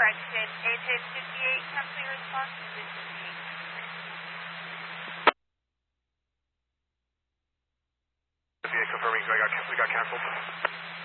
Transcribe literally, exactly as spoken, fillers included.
correction. Is it fifty-eight cancel your response? Is it fifty-eight? fifty-eight confirming, we got, we got canceled.